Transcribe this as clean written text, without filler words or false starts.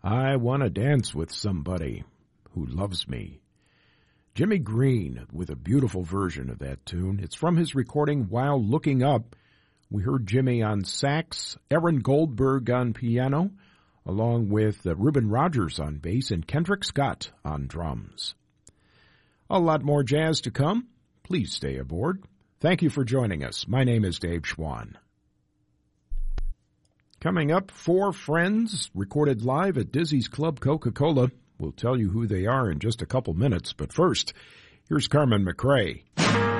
I Want to Dance with Somebody Who Loves Me. Jimmy Green with a beautiful version of that tune. It's from his recording While Looking Up. We heard Jimmy on sax, Aaron Goldberg on piano, along with Reuben Rogers on bass and Kendrick Scott on drums. A lot more jazz to come. Please stay aboard. Thank you for joining us. My name is Dave Schwann. Coming up, Four Friends, recorded live at Dizzy's Club Coca-Cola. We'll tell you who they are in just a couple minutes, but first, here's Carmen McRae.